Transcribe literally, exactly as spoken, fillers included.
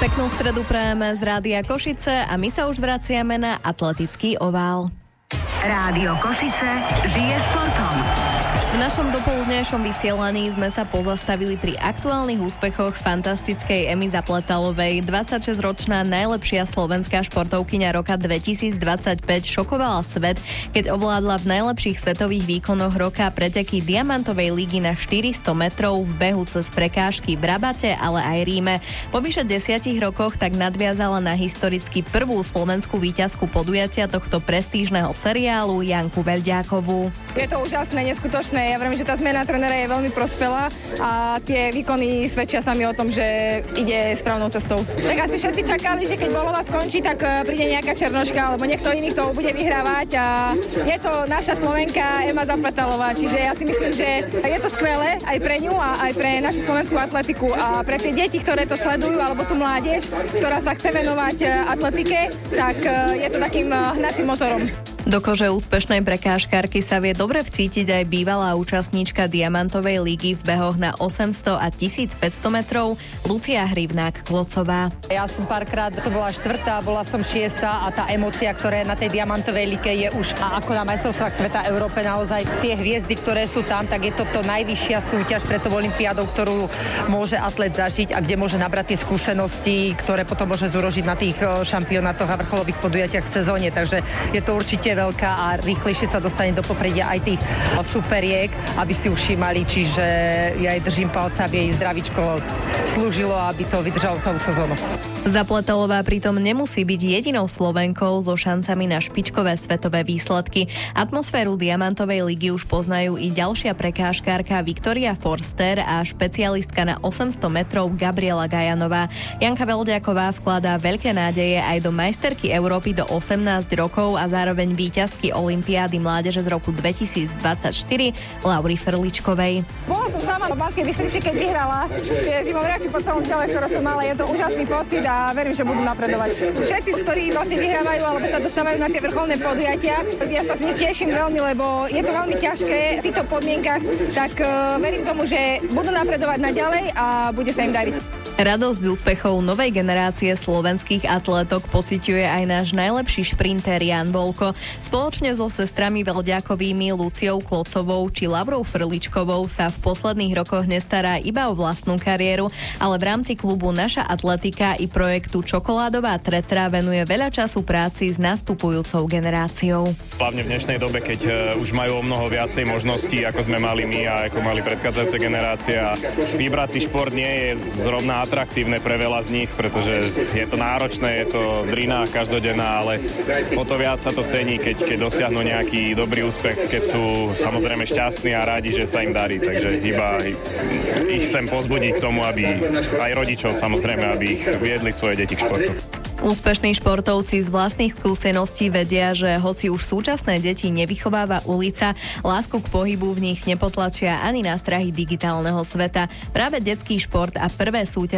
Peknú stredu prajeme z Rádia Košice a my sa už vraciame na atletický ovál. Rádio Košice žije športom. V našom dopoludnejšom vysielaní sme sa pozastavili pri aktuálnych úspechoch fantastickej Emy Zapletalovej. dvadsaťšesťročná najlepšia slovenská športovkyňa roka dvetisícdvadsaťpäť šokovala svet, keď ovládla v najlepších svetových výkonoch roka preteky Diamantovej ligy na štyristo metrov v behu cez prekážky v Rabate, ale aj Ríme. Po vyše desiatich rokoch tak nadviazala na historicky prvú slovenskú víťazku podujatia tohto prestížneho seriálu Janku Veľďákovú. Je to úžasné, neskutočné. Ja viem, že tá zmena trénera je veľmi prospela a tie výkony svedčia sami o tom, že ide správnou cestou. Tak asi všetci čakali, že keď Bolova skončí, tak príde nejaká Černoška alebo niekto iný, kto bude vyhrávať a je to naša Slovenka Ema Zapletalová, čiže ja si myslím, že je to skvelé aj pre ňu a aj pre našu slovenskú atletiku a pre tie deti, ktoré to sledujú alebo tú mládež, ktorá sa chce venovať atletike, tak je to takým hnacím motorom. Do kože úspešnej prekážkarky sa vie dobre vcítiť aj bývalá účastníčka Diamantovej ligy v behoch na osemsto a tisícpäťsto metrov Lucia Hrivnák-Klocová. Ja som párkrát to bola štvrtá, bola som šiesta a tá emócia, ktorá je na tej Diamantovej lige je už ako na majstrovstvách sveta Európe naozaj tie hviezdy, ktoré sú tam, tak je to to najvyššia súťaž pre to olympiádou, ktorú môže atlet zažiť a kde môže nabrať tie skúsenosti, ktoré potom môže zúrožiť na tých šampionátoch a vrcholových podujatiach v sezóne. Takže je to určite veľká a rýchlejšie sa dostane do popredia aj tých superiek, aby si už všímali, čiže ja jej držím palca, aby jej zdravíčko slúžilo, aby to vydržalo celú sezónu. Zapletalová pritom nemusí byť jedinou Slovenkou so šancami na špičkové svetové výsledky. Atmosféru Diamantovej ligy už poznajú i ďalšia prekážkárka Viktoria Forster a špecialistka na osemsto metrov Gabriela Gajanová. Janka Veľďáková vkladá veľké nádeje aj do majsterky Európy do osemnásť rokov a zároveň víťazky olympiády mládeže z roku dvetisícdvadsaťštyri Laury Ferličkovej. Bola som sama v Banskej Bystrici, keď vyhrala tie zimomriavky po celom tele, ktoré som mala. Je to úžasný pocit a verím, že budú napredovať. Všetci, ktorí vlastne vyhrávajú alebo sa dostávajú na tie vrcholné podujatia, ja sa z nich teším veľmi, lebo je to veľmi ťažké v týchto podmienkach, tak uh, verím tomu, že budú napredovať naďalej a bude sa im dariť. Radosť z úspechov novej generácie slovenských atlétok pociťuje aj náš najlepší šprinter Jan Volko. Spoločne so sestrami Veľďákovými Luciou Klocovou či Laurou Frličkovou sa v posledných rokoch nestará iba o vlastnú kariéru, ale v rámci klubu Naša atletika i projektu Čokoládová tretra venuje veľa času práci s nastupujúcou generáciou. Hlavne v dnešnej dobe, keď uh, už majú o mnoho viacej možností, ako sme mali my a ako mali predchádzajúce generácie a vybrať si šport nie je zrovna atraktívne pre veľa z nich, pretože je to náročné, je to drina každodenná, ale o to viac sa to cení, keď, keď dosiahnu nejaký dobrý úspech, keď sú samozrejme šťastní a rádi, že sa im darí. Takže iba ich chcem povzbudiť k tomu, aby aj rodičov samozrejme, aby ich viedli svoje deti k športu. Úspešní športovci z vlastných skúseností vedia, že hoci už súčasné deti nevychováva ulica, lásku k pohybu v nich nepotlačia ani nástrahy digitálneho sveta. Práve detský šport a prvé súťaže